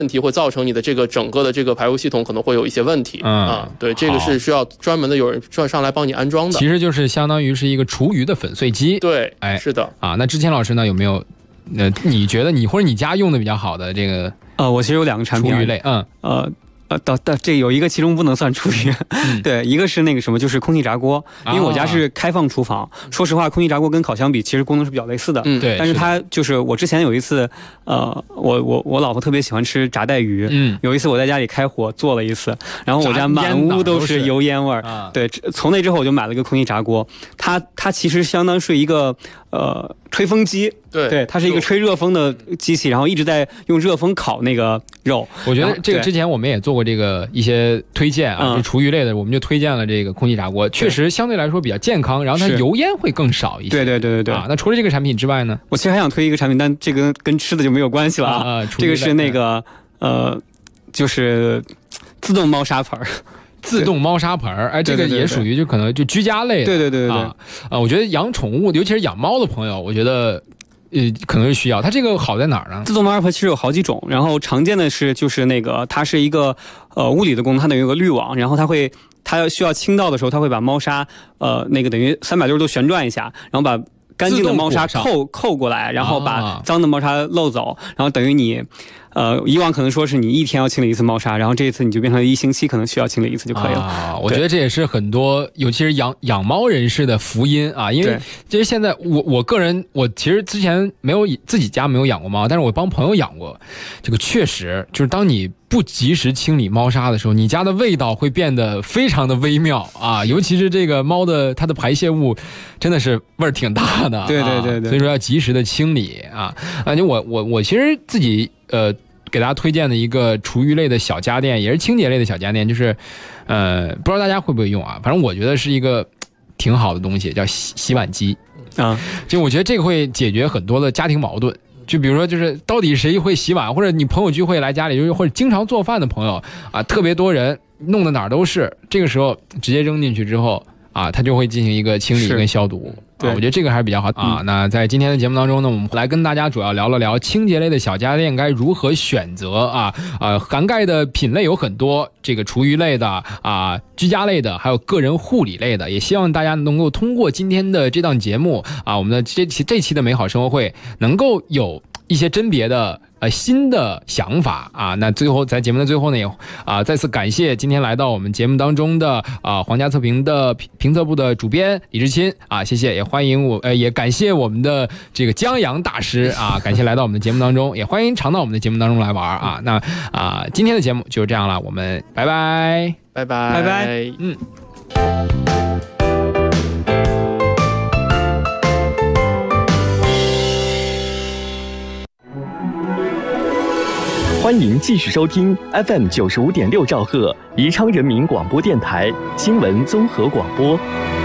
问题会造成你的这个整个的这个排污系统可能会有一些问题对，这个是需要专门的有人上来帮你安装的。 其实就是相当于是一个厨余的粉碎机。 对，是的那之前老师呢有没有你觉得你或者你家用的比较好的这个我其实有2个产品厨余类这有一个其中不能算厨余对，一个是那个什么，就是空气炸锅，因为我家是开放厨房，说实话空气炸锅跟烤箱比其实功能是比较类似的对， 但是它就是我之前有一次我老婆特别喜欢吃炸带鱼有一次我在家里开火做了一次，然后我家满屋都是油烟味对，从那之后我就买了个空气炸锅，它其实相当是一个吹风机，对，它是一个吹热风的机器，然后一直在用热风烤那个肉。 我觉得这个之前我们也做过这个一些推荐是厨余类的，我们就推荐了这个空气炸锅，确实相对来说比较健康，然后它油烟会更少一些。 对那除了这个产品之外呢， 我其实还想推一个产品，但这个跟吃的就没有关系了这个是那个就是自动猫砂盆。 自动猫砂盆，这个也属于就可能就居家类的。 对我觉得养宠物，尤其是养猫的朋友，我觉得可能是需要。它这个好在哪儿呢？ 自动猫砂盆其实有好几种，然后常见的是就是那个它是一个物理的功能，它等于有个滤网，然后它需要倾倒的时候，它会把猫砂那个等于360度旋转一下，然后把干净的猫砂扣过来，然后把脏的猫砂漏走，然后等于你以往可能说是你1天要清理1次猫砂，然后这一次你就变成1星期可能需要清理1次就可以了我觉得这也是很多尤其是养猫人士的福音因为其实现在我个人我其实之前没有自己家没有养过猫，但是我帮朋友养过，这个确实就是当你不及时清理猫砂的时候，你家的味道会变得非常的微妙尤其是这个猫的它的排泄物真的是味儿挺大的对所以说要及时的清理我其实自己给大家推荐的一个厨余类的小家电，也是清洁类的小家电，就是不知道大家会不会用反正我觉得是一个挺好的东西，叫洗碗机就我觉得这个会解决很多的家庭矛盾，就比如说就是到底谁会洗碗，或者你朋友聚会来家里，或者经常做饭的朋友特别多人弄得哪儿都是，这个时候直接扔进去之后它就会进行一个清理跟消毒我觉得这个还是比较好那在今天的节目当中呢，我们来跟大家主要聊了聊清洁类的小家电该如何选择涵盖的品类有很多，这个厨余类的居家类的，还有个人护理类的，也希望大家能够通过今天的这档节目我们的这期的美好生活会能够有一些甄别的新的想法那最后在节目的最后呢也再次感谢今天来到我们节目当中的皇家测评的评测部的主编李志钦谢谢，也欢迎也感谢我们的这个江阳大师感谢来到我们的节目当中，也欢迎常到我们的节目当中来玩那今天的节目就是这样了，我们拜拜拜拜拜拜欢迎继续收听 FM 95.6兆赫宜昌人民广播电台新闻综合广播。